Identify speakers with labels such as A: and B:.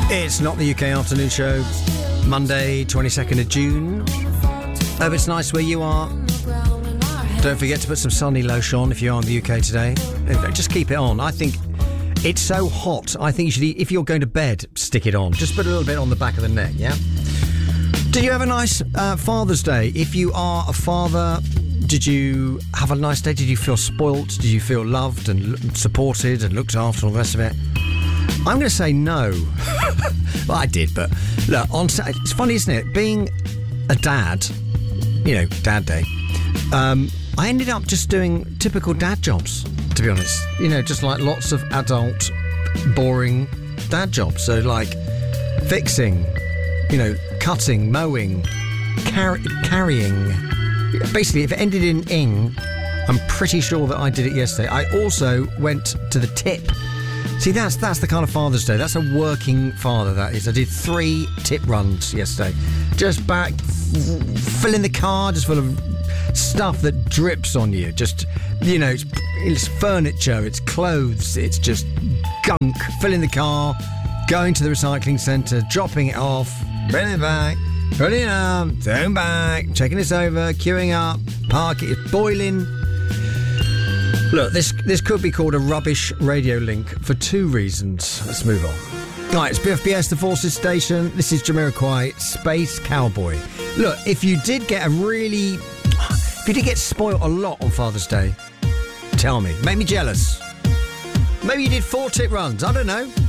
A: It's not the UK Afternoon Show, Monday, 22nd of June. Hope it's nice where you are. Don't forget to put some sunny lotion on if you are in the UK today. Just keep it on. I think it's so hot. I think you should, if you're going to bed, stick it on. Just put a little bit on the back of the neck, yeah? Did you have a nice Father's Day? If you are a father, did you have a nice day? Did you feel spoilt? Did you feel loved and supported and looked after and all the rest of it? I'm going to say no. Well, I did, but look, it's funny, isn't it? Being a dad, you know, Dad Day, I ended up just doing typical dad jobs, to be honest. You know, just like lots of adult, boring dad jobs. So, like, fixing, you know, cutting, mowing, carrying. Basically, if it ended in ing, I'm pretty sure that I did it yesterday. I also went to the tip. See, that's the kind of Father's Day. That's a working father, that is. I did 3 tip runs yesterday. Just back, filling the car, just full of stuff that drips on you. Just, you know, it's furniture, it's clothes, it's just gunk. Filling the car, going to the recycling centre, dropping it off, bringing it back, putting it up, throwing back, checking this over, queuing up, parking, it's boiling. Look, this could be called a rubbish radio link for 2 reasons. Let's move on. Right, it's BFBS, the Forces Station. This is Jamiroquai, Space Cowboy. Look, if you did get spoiled a lot on Father's Day, tell me. Make me jealous. Maybe you did 4 tip runs. I don't know.